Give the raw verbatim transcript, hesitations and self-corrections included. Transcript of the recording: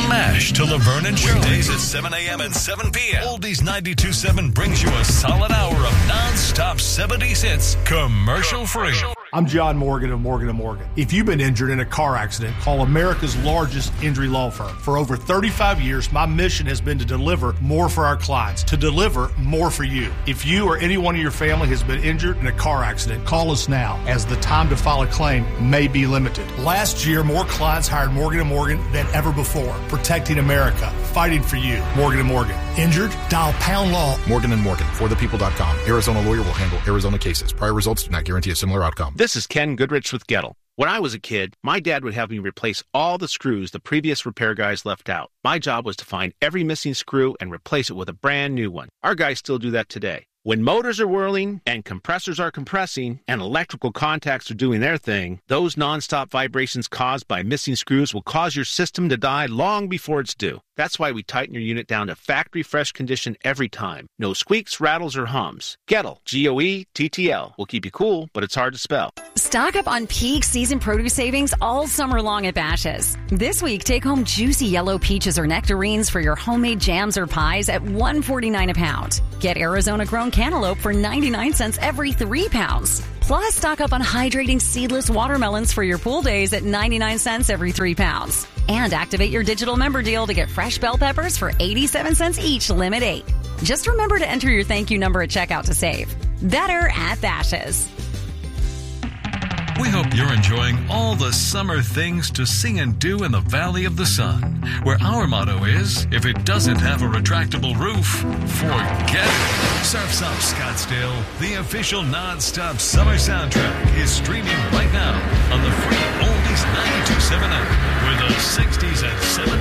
MASH to Laverne and Shirley. Weekdays at seven a.m. and seven p.m. Oldies ninety-two point seven brings you a solid hour of non-stop seventies hits, commercial-free. I'm John Morgan of Morgan and Morgan. If you've been injured in a car accident, call America's largest injury law firm. For over thirty-five years, my mission has been to deliver more for our clients, to deliver more for you. If you or anyone in your family has been injured in a car accident, call us now, as the time to file a claim may be limited. Last year, more clients hired Morgan and Morgan than ever before. Protecting America, fighting for you. Morgan and Morgan. Injured? Dial pound law. Morgan and Morgan, for the people dot com. Arizona lawyer will handle Arizona cases. Prior results do not guarantee a similar outcome. This is Ken Goodrich with Gettle. When I was a kid, my dad would have me replace all the screws the previous repair guys left out. My job was to find every missing screw and replace it with a brand new one. Our guys still do that today. When motors are whirling and compressors are compressing and electrical contacts are doing their thing, those nonstop vibrations caused by missing screws will cause your system to die long before it's due. That's why we tighten your unit down to factory fresh condition every time. No squeaks, rattles, or hums. Gettle, G O E T T L, will keep you cool, but it's hard to spell. Stock up on peak season produce savings all summer long at Bash's'. This week, take home juicy yellow peaches or nectarines for your homemade jams or pies at one dollar and forty-nine cents a pound. Get Arizona-grown cantaloupe for ninety-nine cents every three pounds. Plus, stock up on hydrating seedless watermelons for your pool days at ninety-nine cents every three pounds. And activate your digital member deal to get fresh bell peppers for eighty-seven cents each, limit eight. Just remember to enter your thank you number at checkout to save. Better at Bash's'. We hope you're enjoying all the summer things to see and do in the Valley of the Sun, where our motto is, if it doesn't have a retractable roof, forget it. Surf's Up Scottsdale, the official non-stop summer soundtrack, is streaming right now on the free Oldies ninety-two point seven app, where the sixties and seventies